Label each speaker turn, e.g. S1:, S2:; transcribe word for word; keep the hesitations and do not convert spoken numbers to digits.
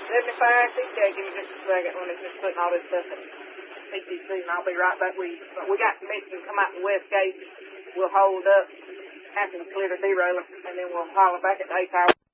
S1: seventy-five, C J, give me just a second when it's just putting all this stuff in P T C, and I'll be right back. We we got permission to come out the west gate. We'll hold up after we clear the derailleur, and then we'll holler back at the A tower.